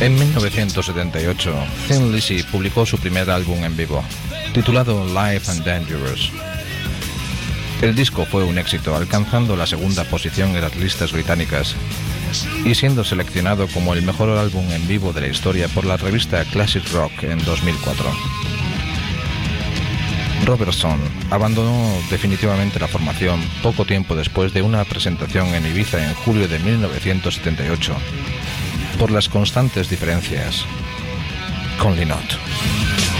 En 1978, Thin Lizzy publicó su primer álbum en vivo, titulado Live and Dangerous. El disco fue un éxito, alcanzando la segunda posición en las listas británicas y siendo seleccionado como el mejor álbum en vivo de la historia por la revista Classic Rock en 2004. Robertson abandonó definitivamente la formación poco tiempo después de una presentación en Ibiza en julio de 1978, por las constantes diferencias con Lynott.